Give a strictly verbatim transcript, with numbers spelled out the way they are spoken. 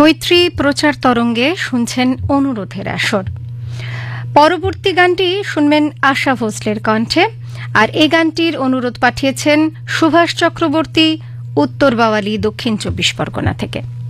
মৈত্রী প্রচার তরঙ্গে শুনছেন অনুরোধের আসর। পরবর্তী গানটি শুনবেন আশা ভোসলের কণ্ঠে, আর এই গানটির অনুরোধ পাঠিয়েছেন সুভাষ চক্রবর্তী, উত্তর বাওয়ালি, দক্ষিণ চব্বিশ পরগনা থেকে।